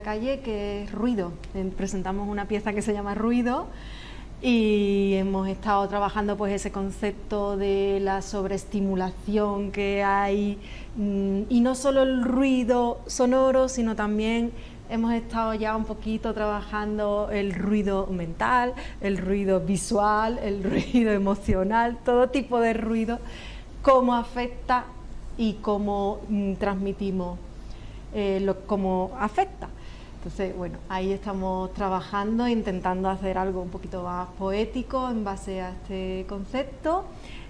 Calle, que es ruido. Presentamos una pieza que se llama Ruido y hemos estado trabajando pues ese concepto de la sobreestimulación que hay, y no solo el ruido sonoro, sino también hemos estado ya un poquito trabajando el ruido mental, el ruido visual, el ruido emocional, todo tipo de ruido, cómo afecta y cómo transmitimos cómo afecta. Entonces, bueno, ahí estamos trabajando, intentando hacer algo un poquito más poético en base a este concepto.